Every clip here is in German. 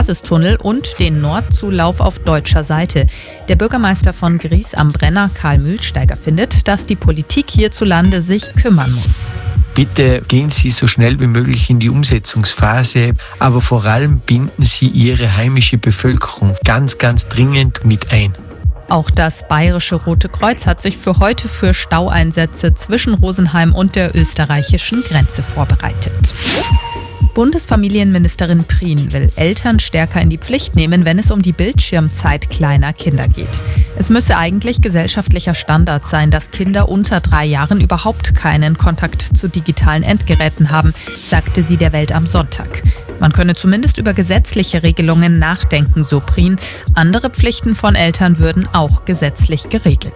Basistunnel und den Nordzulauf auf deutscher Seite. Der Bürgermeister von Gries am Brenner, Karl Mühlsteiger, findet, dass die Politik hierzulande sich kümmern muss. Bitte gehen Sie so schnell wie möglich in die Umsetzungsphase, aber vor allem binden Sie Ihre heimische Bevölkerung ganz, ganz dringend mit ein. Auch das Bayerische Rote Kreuz hat sich für heute für Staueinsätze zwischen Rosenheim und der österreichischen Grenze vorbereitet. Bundesfamilienministerin Prien will Eltern stärker in die Pflicht nehmen, wenn es um die Bildschirmzeit kleiner Kinder geht. Es müsse eigentlich gesellschaftlicher Standard sein, dass Kinder unter 3 Jahren überhaupt keinen Kontakt zu digitalen Endgeräten haben, sagte sie der Welt am Sonntag. Man könne zumindest über gesetzliche Regelungen nachdenken, so Prien. Andere Pflichten von Eltern würden auch gesetzlich geregelt.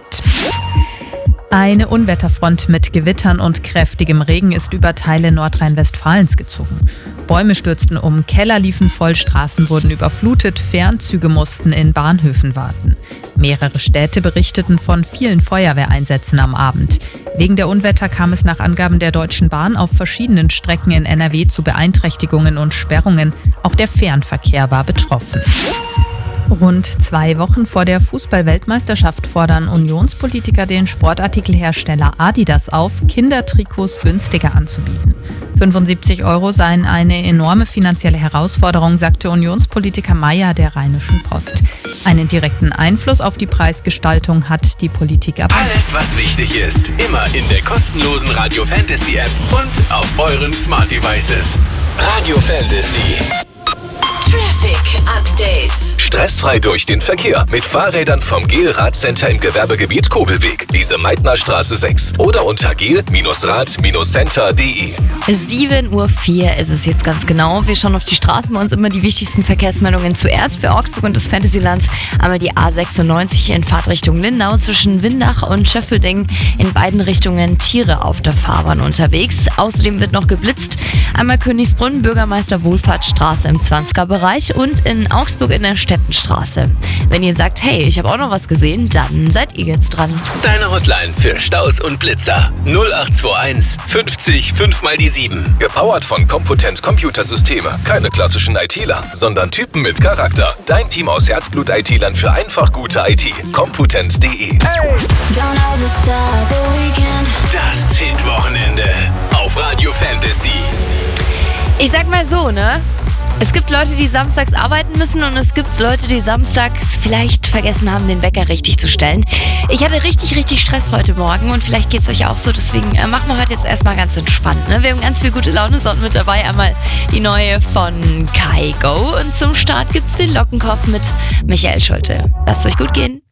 Eine Unwetterfront mit Gewittern und kräftigem Regen ist über Teile Nordrhein-Westfalens gezogen. Bäume stürzten um, Keller liefen voll, Straßen wurden überflutet, Fernzüge mussten in Bahnhöfen warten. Mehrere Städte berichteten von vielen Feuerwehreinsätzen am Abend. Wegen der Unwetter kam es nach Angaben der Deutschen Bahn auf verschiedenen Strecken in NRW zu Beeinträchtigungen und Sperrungen. Auch der Fernverkehr war betroffen. Rund 2 Wochen vor der Fußball-Weltmeisterschaft fordern Unionspolitiker den Sportartikelhersteller Adidas auf, Kindertrikots günstiger anzubieten. 75 € seien eine enorme finanzielle Herausforderung, sagte Unionspolitiker Meyer der Rheinischen Post. Einen direkten Einfluss auf die Preisgestaltung hat die Politik aber. Alles, was wichtig ist, immer in der kostenlosen Radio Fantasy App und auf euren Smart Devices. Radio Fantasy. Traffic Update. Stressfrei durch den Verkehr mit Fahrrädern vom GEL-Radcenter im Gewerbegebiet Kobelweg, Lise-Meitner-Straße 6 oder unter gel-rad-center.de. 7:04 Uhr ist es jetzt ganz genau. Wir schauen auf die Straßen, bei uns immer die wichtigsten Verkehrsmeldungen zuerst für Augsburg und das Fantasyland. Einmal die A96 in Fahrtrichtung Lindau zwischen Windach und Schöffelding. In beiden Richtungen Tiere auf der Fahrbahn unterwegs. Außerdem wird noch geblitzt. Einmal Königsbrunn, Bürgermeister Wohlfahrtsstraße im 20er Bereich und in Augsburg in der Stettenstraße. Wenn ihr sagt, hey, ich habe auch noch was gesehen, dann seid ihr jetzt dran. Deine Hotline für Staus und Blitzer 0821 50 5x7. Gepowert von Computent Computersysteme. Keine klassischen ITler, sondern Typen mit Charakter. Dein Team aus Herzblut-ITlern für einfach gute IT. Computent.de. Das Hit-Wochenende auf Radio Fantasy. Ich sag mal so, ne? Es gibt Leute, die samstags arbeiten müssen und es gibt Leute, die samstags vielleicht vergessen haben, den Wecker richtig zu stellen. Ich hatte richtig Stress heute Morgen und vielleicht geht's euch auch so, deswegen machen wir heute jetzt erstmal ganz entspannt. Ne? Wir haben ganz viel gute Laune-Sound mit dabei. Einmal die neue von Kygo und zum Start gibt's den Lockenkopf mit Michael Schulte. Lasst es euch gut gehen.